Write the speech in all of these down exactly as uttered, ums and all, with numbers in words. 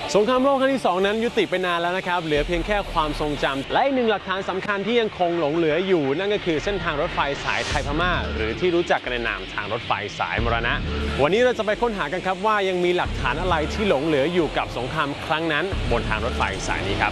สงครามโลกครั้งที่สองนั้นยุติไปนานแล้วนะครับเหลือเพียงแค่ความทรงจำและอีกหนึ่งหลักฐานสำคัญที่ยังคงหลงเหลืออยู่นั่นก็คือเส้นทางรถไฟสายไทยพม่าหรือที่รู้จักกันในนามทางรถไฟสายมรณะวันนี้เราจะไปค้นหากันครับว่ายังมีหลักฐานอะไรที่หลงเหลืออยู่กับสงครามครั้งนั้นบนทางรถไฟสายนี้ครับ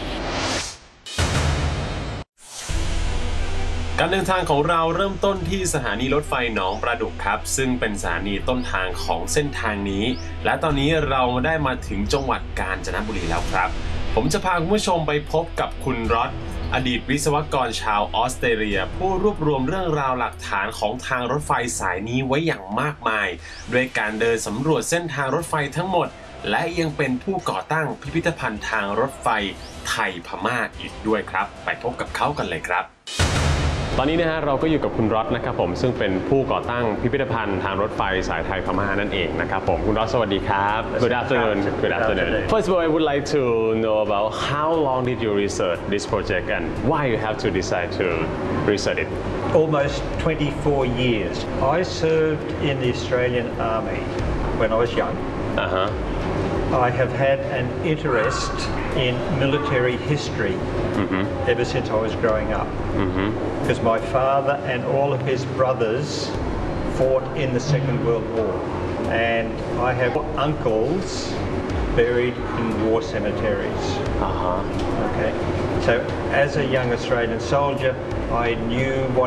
การเดินทางของเราเริ่มต้นที่สถานีรถไฟหนองประดุกครับซึ่งเป็นสถานีต้นทางของเส้นทางนี้และตอนนี้เราได้มาถึงจังหวัดกาญจนบุรีแล้วครับผมจะพาคุณผู้ชมไปพบกับคุณรอดอดีตวิศวกรชาวออสเตรเลียผู้รวบรวมเรื่องราวหลักฐานของทางรถไฟสายนี้ไว้อย่างมากมายด้วยการเดินสำรวจเส้นทางรถไฟทั้งหมดและยังเป็นผู้ก่อตั้งพิพิธภัณฑ์ทางรถไฟไทยพม่าอีกด้วยครับไปพบกับเขากันเลยครับตอนนี้นะฮะเราก็อยู่กับคุณรอดนะครับผมซึ่งเป็นผู้ก่อตั้งพิพิธภัณฑ์ทางรถไฟสายไทยพม่านั่นเองนะครับผมคุณรอดสวัสดีครับ Good afternoon Good afternoon First of all I would like to know about how long did you research this project and why you have to decide to research it Almost twenty-four years I served in the Australian Army when I was young uh-huh. I have had an interest in military history mm-hmm. ever since I was growing up mm-hmm. because my father and all of his brothers fought in the Second World War and I have uncles buried in war cemeteries. Uh-huh. Okay, so as a young Australian soldier I knew what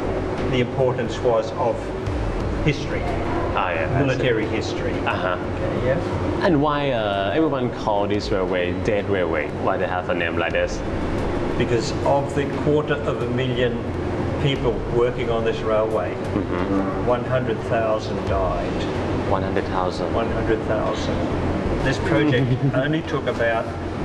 the importance was of history. Ah, yeah, military history. Uh-huh. Okay, yeah. And why uh, everyone call this railway dead railway? Why they have a name like this? Because of the quarter of a million people working on this railway, mm-hmm. one hundred thousand died. one hundred thousand? one hundred thousand. This project only took about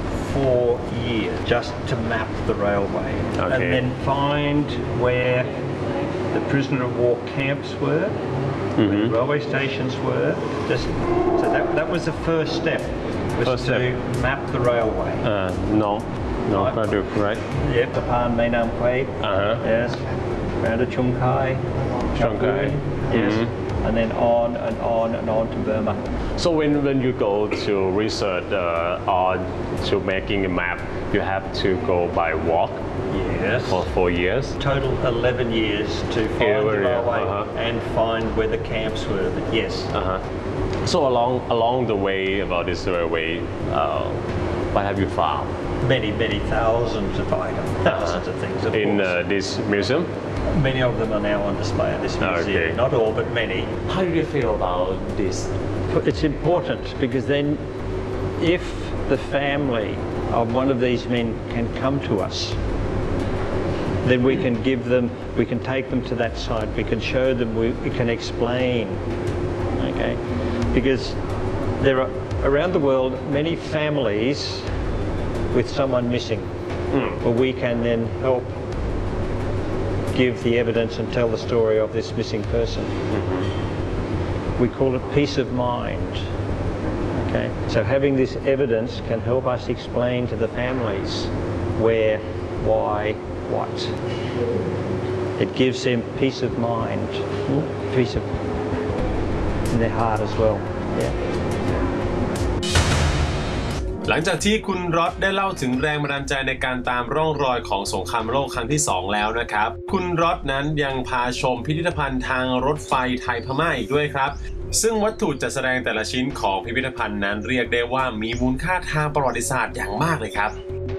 four years just to map the railway okay. and then find where the prisoner of war camps were, mm-hmm. where the railway stations were. Just so that that was the first step, was first to step. map the railway. Uh, no, no, right. Pradup, right? Yep, the Pan Mae Nam Kwai. Uh-huh. Yes, round to Chung Kai. Chung Kai. Yes, mm-hmm. and then on and on and on to Burma. So when when you go to research uh, or to making a map, you have to go by walk. Yes. For four years. Total eleven years to find the railway uh-huh. and find where the camps were. But yes. Uh-huh. So along along the way about this railway, uh, what have you found? Many, many thousands of items, thousands uh-huh. of things. Of in uh, this museum. Many of them are now on display in this museum. Okay. Not all, but many. How do you feel about this? It's important because then, if the family of one of these men can come to us, then we can give them, we can take them to that site, we can show them, we, we can explain, okay? Because there are, around the world, many families with someone missing, mm. where we can then help give the evidence and tell the story of this missing person. Mm-hmm. We call it peace of mind, okay? So having this evidence can help us explain to the families where, why, what. It gives them peace of mind, peace of in their heart as well. Yeah. หลังจากที่คุณรอดได้เล่าถึงแรงบันดาลใจในการตามร่องรอยของสงครามโลกครั้งที่สองแล้วนะครับคุณรอดนั้นยังพาชมพิพิธภัณฑ์ทางรถไฟไทยพม่าอีกด้วยครับซึ่งวัตถุจัดแสดงแต่ละชิ้นของพิพิธภัณฑ์นั้นเรียกได้ว่ามีมูลค่าทางประวัติศาสตร์อย่างมากเลยครับ